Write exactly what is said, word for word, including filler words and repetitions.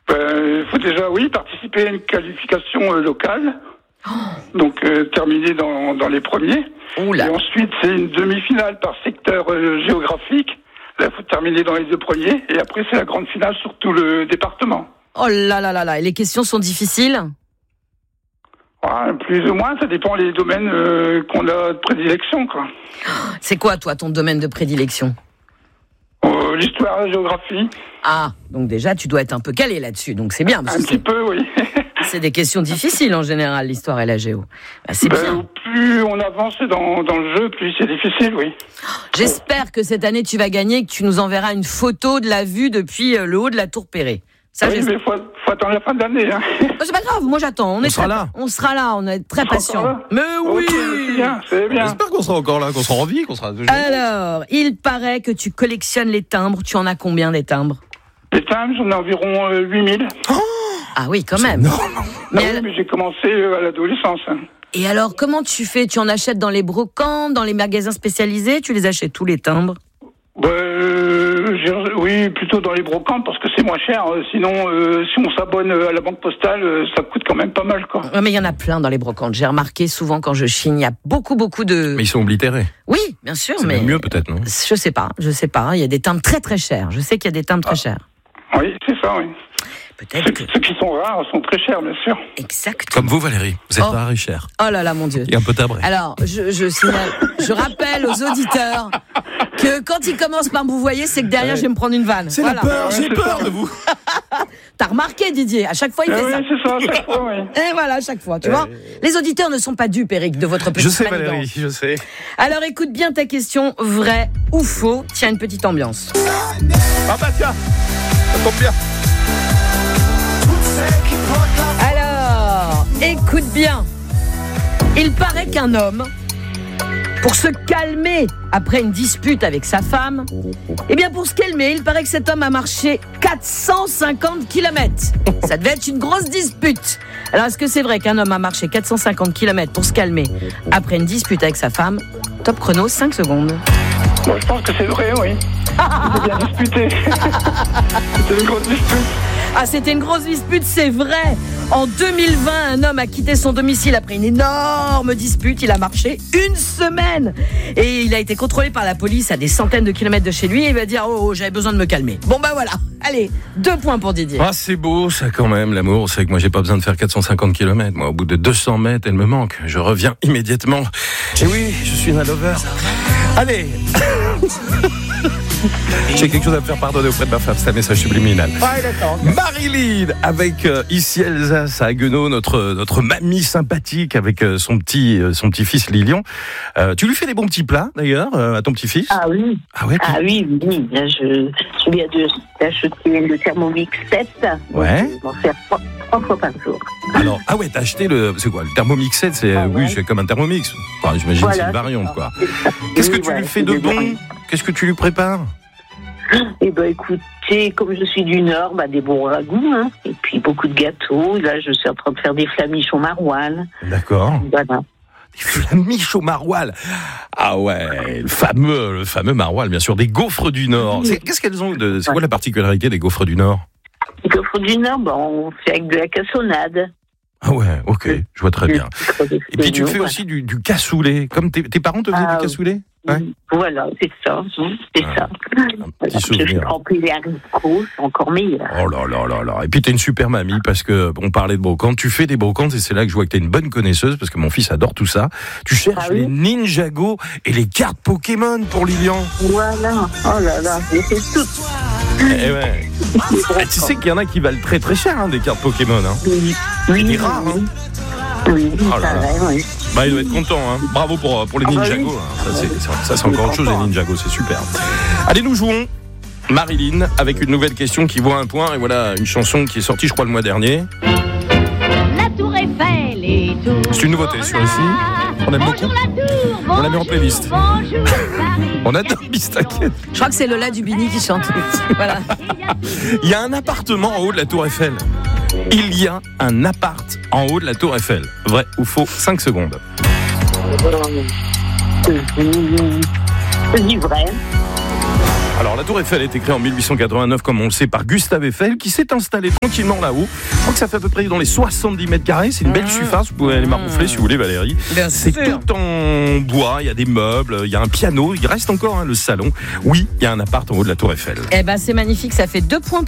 Il faut déjà, oui, participer à une qualification euh, locale. Oh. Donc, euh, terminer dans, dans les premiers. Oula. Et ensuite, c'est une demi-finale par secteur euh, géographique. Là, il faut terminer dans les deux premiers. Et après, c'est la grande finale sur tout le département. Oh là là là là. Et les questions sont difficiles ? Ouais, plus ou moins, ça dépend des domaines euh, qu'on a de prédilection, quoi. C'est quoi, toi, ton domaine de prédilection ? euh, L'histoire et la géographie. Ah, donc déjà, tu dois être un peu calé là-dessus, donc c'est bien. Parce un que petit c'est... peu, oui. C'est des questions difficiles, en général, l'histoire et la géo. Bah, c'est ben, bien. Plus on avance dans, dans le jeu, plus c'est difficile, oui. J'espère que cette année, tu vas gagner et que tu nous enverras une photo de la vue depuis le haut de la Tour Perret. Ça, oui, mais il faut, faut attendre la fin de l'année. Hein. Oh, c'est pas grave, moi j'attends. On, on est sera très, là. On sera là, on est très patient. Mais oui, okay, c'est bien, c'est bien. J'espère qu'on sera encore là, qu'on sera en vie, qu'on sera. Alors, il paraît que tu collectionnes les timbres. Tu en as combien des timbres ? Les timbres, j'en ai environ euh, huit mille. Oh ah oui, quand même. Non, non. Mais, ah oui, mais j'ai commencé euh, à l'adolescence. Hein. Et alors, comment tu fais ? Tu en achètes dans les brocantes, dans les magasins spécialisés ? Tu les achètes tous les timbres ? Bah, euh, oui, plutôt dans les brocantes parce que c'est moins cher. Sinon, euh, si on s'abonne à la banque postale, euh, ça coûte quand même pas mal, quoi. Ouais, mais il y en a plein dans les brocantes. J'ai remarqué souvent quand je chine, il y a beaucoup, beaucoup de. Mais ils sont oblitérés. Oui, bien sûr, c'est mais. C'est mieux peut-être, non ? Je sais pas, je sais pas. Il y a des timbres très très chers. Je sais qu'il y a des timbres ah. très chers. Oui, c'est ça, oui. Peut-être ceux, que... ceux qui sont rares sont très chers, bien sûr. Exactement. Comme vous, Valérie. Vous êtes oh. rare et cher. Oh là là, mon Dieu. Et un peu tabré. Alors, je, je signale, je rappelle aux auditeurs que quand ils commencent par me vous voyez, c'est que derrière, ouais. je vais me prendre une vanne. C'est voilà. la peur, j'ai peur de vous. T'as remarqué, Didier, à chaque fois, il eh fait oui, ça. c'est ça, à chaque fois, oui. Et voilà, à chaque fois, tu euh... vois. Les auditeurs ne sont pas dupes, Eric, de votre petite Je sais, manigance. Valérie, je sais. Alors, écoute bien ta question, vrai ou faux. Tiens, une petite ambiance. Ah bah tiens, ça tombe bien. Alors, écoute bien. Il paraît qu'un homme, pour se calmer après une dispute avec sa femme, eh bien pour se calmer, il paraît que cet homme a marché quatre cent cinquante kilomètres. Ça devait être une grosse dispute. Alors est-ce que c'est vrai qu'un homme a marché quatre cent cinquante kilomètres pour se calmer après une dispute avec sa femme ? Top chrono, cinq secondes. Bon, je pense que c'est vrai, oui. C'était bien disputé. C'était une grosse dispute. Ah, c'était une grosse dispute, c'est vrai. En deux mille vingt, un homme a quitté son domicile après une énorme dispute. Il a marché une semaine. Et il a été contrôlé par la police à des centaines de kilomètres de chez lui. Et il va dire, oh, oh, j'avais besoin de me calmer. Bon, bah voilà. Allez, deux points pour Didier. Ah, c'est beau, ça, quand même, l'amour. C'est que moi, j'ai pas besoin de faire quatre cent cinquante kilomètres. Moi, au bout de deux cents mètres, elle me manque. Je reviens immédiatement. Et oui, je suis un lover. Allez. J'ai quelque chose à me faire pardonner auprès de ma femme, c'est un message subliminal. Ouais, d'accord. Marilyn, avec euh, ici Alsace à Haguenau, notre, notre mamie sympathique avec euh, son, petit, euh, son petit-fils Lilian. Euh, tu lui fais des bons petits plats, d'ailleurs, euh, à ton petit-fils ? Ah oui. Ah, ouais, ah oui, oui. Là, je, je viens de, d'acheter le Thermomix sept. Ouais. Je vais en faire trois, trois fois par jour. Alors, ah ouais, t'as acheté le, c'est quoi, le Thermomix sept, c'est, ah ouais. Oui, c'est comme un Thermomix. Enfin, j'imagine voilà, c'est une variante, quoi. Qu'est-ce que oui, tu ouais, lui fais de bon variantes. Qu'est-ce que tu lui prépares ? Eh ben, écoutez, comme je suis du Nord, bah, des bons ragoûts, hein, et puis beaucoup de gâteaux. Là, je suis en train de faire des flamiches au maroilles. D'accord. Voilà. Des flamiches au maroilles. Ah ouais, le fameux, le fameux maroilles, bien sûr, des gaufres du Nord. C'est, qu'est-ce qu'elles ont de, c'est quoi la particularité des gaufres du Nord ? Les gaufres du Nord, bah, on fait avec de la cassonade. Ah ouais, ok, je vois très bien. Et puis tu fais aussi du, du cassoulet. Comme tes, tes parents te faisaient ah, du cassoulet ? Ouais. Voilà, c'est ça, c'est ah, ça. Petit souvenir. Je fais tremper les haricots, c'est encore meilleur. Oh là là là là. Et puis t'es une super mamie parce que on parlait de brocantes, tu fais des brocantes et c'est là que je vois que t'es une bonne connaisseuse parce que mon fils adore tout ça. Tu cherches ah, oui. les Ninjago et les cartes Pokémon pour Lilian. Voilà. Oh là là, j'ai fait tout. Eh ouais. Ah, tu sais qu'il y en a qui valent très très cher hein, des cartes Pokémon. Hein. Oui. Oui. C'est rare. Hein. Oui, oh là là. Vrai, oui. Bah, il doit être content, hein. Bravo pour, pour les ah Ninjago. Bah oui. hein. Ça, c'est, ça, ça, c'est encore autre chose, les Ninjago, c'est super. Allez, nous jouons Marilyn avec une nouvelle question qui vaut un point. Et voilà, une chanson qui est sortie, je crois, le mois dernier. La Tour Eiffel est tout. C'est une nouveauté sur ici. On aime beaucoup. On la met en playlist. On adore Miss T'inquiète. Je crois que c'est Lola Dubini qui chante. Voilà. Il y a un appartement en haut de la Tour Eiffel. Il y a un appart en haut de la Tour Eiffel. Vrai ou faux ? cinq secondes. Je dis vrai. Alors la Tour Eiffel a été créée en mille huit cent quatre-vingt-neuf, comme on le sait, par Gustave Eiffel, qui s'est installé tranquillement là-haut. Je crois que ça fait à peu près dans les soixante-dix mètres carrés. C'est une belle surface, vous pouvez aller maroufler si vous voulez, Valérie. Bien C'est sûr. tout en bois, il y a des meubles, il y a un piano, il reste encore hein, le salon. Oui, il y a un appart en haut de la Tour Eiffel. Eh ben c'est magnifique, ça fait deux points.